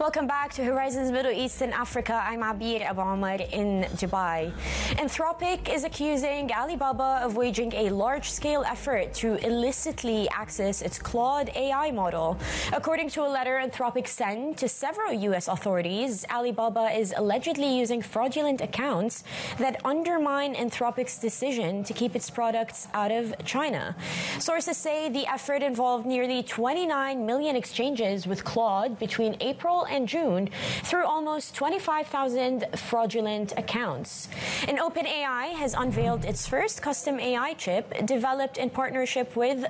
Welcome back to Horizons Middle East and Africa. I'm Abir Abu Omar in Dubai. Anthropic is accusing Alibaba of waging a large-scale effort to illicitly access its Claude AI model. According to a letter Anthropic sent to several U.S. authorities, Alibaba is allegedly using fraudulent accounts that undermine Anthropic's decision to keep its products out of China. Sources say the effort involved nearly 29 million exchanges with Claude between April and June through almost 25,000 fraudulent accounts. And OpenAI has unveiled its first custom AI chip developed in partnership with